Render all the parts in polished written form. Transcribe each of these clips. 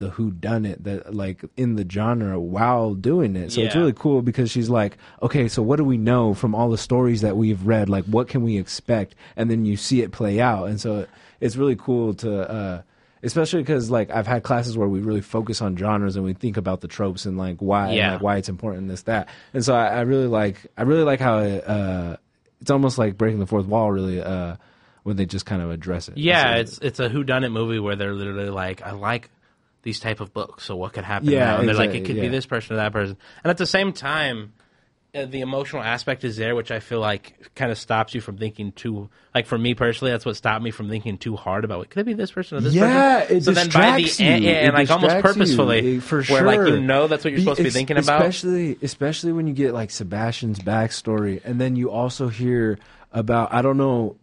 whodunit that like in the genre while doing it. So it's Yeah. really cool because she's like, okay, so what do we know from all the stories that we've read? Like, what can we expect? And then you see it play out, and so it's really cool to. Especially because like I've had classes where we really focus on genres and we think about the tropes and like why and, like, why it's important, this that, and so I really like how it's almost like breaking the fourth wall really when they just kind of address it. Yeah, so, it's a whodunit movie where they're literally like, I like these type of books, so what could happen Yeah, now? And they're like, exactly, it could be this person or that person, and at the same time. The emotional aspect is there, which I feel like kind of stops you from thinking too. Like for me personally, that's what stopped me from thinking too hard about. Could it be this person or this person? Yeah, it so then by the distracts you. end, and It like almost distracts purposefully, you, for where like sure. you know that's what you're supposed to be thinking about. Especially when you get like Sebastian's backstory, and then you also hear about I don't know.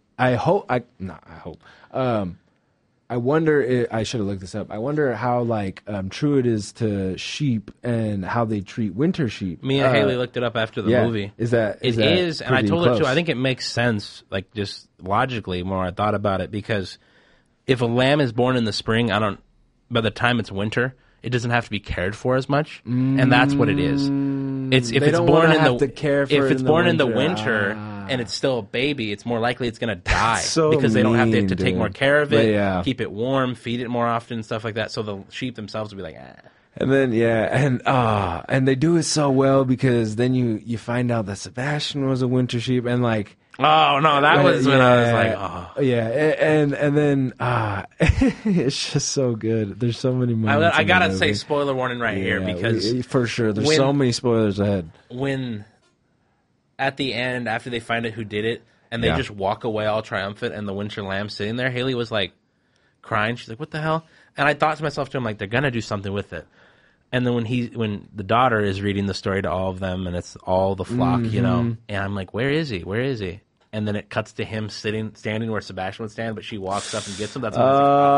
I wonder. I should have looked this up. I wonder how like true it is to sheep and how they treat winter sheep. Me and Haley looked it up after the movie. Is that it is? And I told her too. I close? think it makes sense, like just logically, more I thought about it, because if a lamb is born in the spring, by the time it's winter, it doesn't have to be cared for as much, and that's what it is. It's if They it's don't born wanna in have the to care for if it it's in the born in the winter. winter and it's still a baby, it's more likely it's going to die so because they don't have mean, to take dude. more care of it, Yeah. keep it warm, feed it more often, and stuff like that. So the sheep themselves will be like, And then and they do it so well because then you find out that Sebastian was a winter sheep and like oh no, that was when I was like, oh yeah, and then it's just so good. There's so many moments. I in gotta the say movie. spoiler warning right here, because for sure there's so many spoilers ahead. when at the end, after they find out who did it, and they Yeah. just walk away all triumphant, and the winter lamb's sitting there, Haley was like crying. She's like, "What the hell?" And I thought to myself, I'm like, they're gonna do something with it. And then when the daughter is reading the story to all of them, and it's all the flock, you know, and I'm like, "Where is he? Where is he?" And then it cuts to him standing where Sebastian would stand, but she walks up and gets him. That's when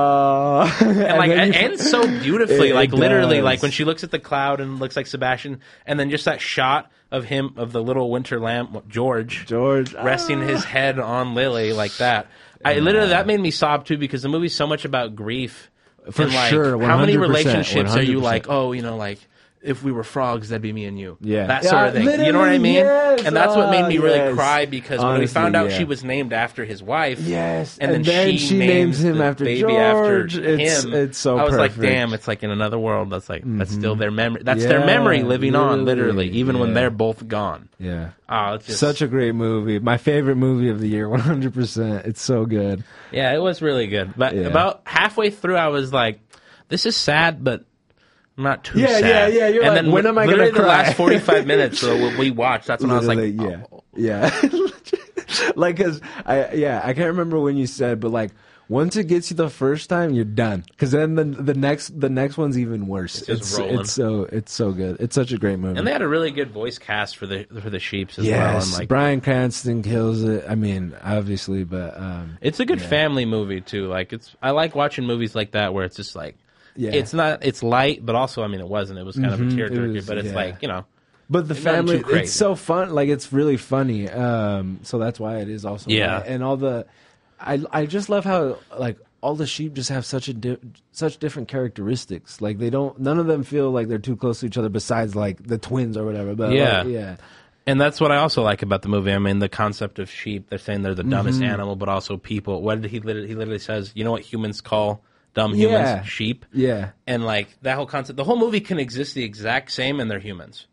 I was like, oh. And like it ends so beautifully, It like literally, does. like when she looks at the cloud and looks like Sebastian, and then just that shot of him, of the little winter lamb, George, resting his head on Lily like that. Literally, that made me sob too, because the movie's so much about grief. For and like, sure, how many 100%, relationships are you 100%. like, oh, you know, like, if we were frogs, that'd be me and you. Yeah. That sort of thing. You know what I literally, mean? yes. And that's what made me really Yes. cry, because when we Honestly, found out yeah. she was named after his wife. Yes, And then she names him the after baby George. after It's him. it's so I was perfect. like, damn, it's like in another world. That's like, that's still their memory. That's their Yeah, memory living on, literally, literally, even when yeah. they're both gone. Yeah. Oh, it's just Such a great movie. My favorite movie of the year, 100%. It's so good. Yeah, it was really good. But Yeah. about halfway through, I was like, this is sad, but not too Yeah, sad. yeah. You're and like, then when am I literally gonna the cry? last 45 minutes when we watched, that's when I was like, Literally, oh. yeah. Like, cause I can't remember when you said, but like, once it gets you the first time, you're done. Because then the next one's even worse. It's rolling. It's so good. It's such a great movie. And they had a really good voice cast for the sheeps as well. Yes, And like, Bryan Cranston kills it. I mean, obviously, but it's a good family movie too. Like I like watching movies like that where it's just like, yeah. it's light, but also, I mean, it wasn't. It was kind of a tearjerker, was, but it's yeah. like, you know. But the Nothing family, too crazy. it's so fun. Like, it's really funny. So that's why it is also. Yeah. light. And all the, I just love how like all the sheep just have such different characteristics. Like none of them feel like they're too close to each other. Besides like the twins or whatever. But Yeah. like, yeah. And that's what I also like about the movie. I mean, the concept of sheep, they're saying they're the dumbest animal, but also people. What did he literally says, you know what humans call dumb humans? Yeah. Sheep. Yeah. And like that whole concept, the whole movie can exist the exact same and they're humans.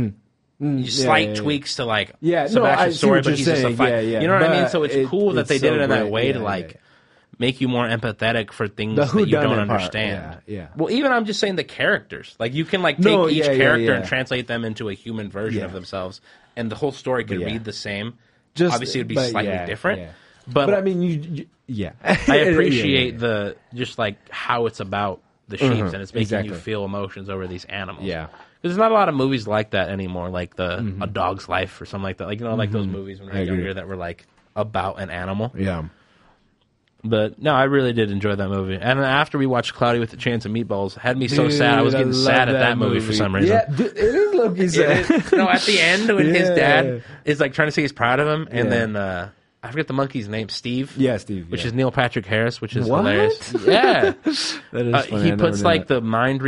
Yeah, Slight tweaks to like Yeah, no, I Sebastian's see story, what but you're he's just a saying. fight. Yeah, yeah. You know what I mean? But So it's cool that they it's did so it in that great. way Yeah, to like yeah. make you more empathetic for things The that you don't whodunit part, understand. yeah. Well, even I'm just saying the characters. Like you can like take No, each yeah, character yeah. and translate them into a human version Yeah. of themselves, and the whole story could Yeah. read the same. Just Obviously, it'd be but slightly yeah, different. yeah. But I mean, you yeah. I appreciate Yeah. the just like how it's about the sheep and it's making exactly. you feel emotions over these animals. Yeah. There's not a lot of movies like that anymore, like A Dog's Life or something like that. Like, you know, like those movies when we were I agree. younger that were like about an animal. Yeah. But no, I really did enjoy that movie. And after we watched Cloudy with a Chance of Meatballs, had me so sad. I was getting love sad at that movie for some reason. Yeah, dude, it is low-key sad. No, at the end when his Yeah. dad is like trying to say he's proud of him, and Yeah. then I forget the monkey's name, Steve. Yeah, Steve. Which yeah. is Neil Patrick Harris, which is What? hilarious. Yeah. That is funny. He I never puts knew like that. the mind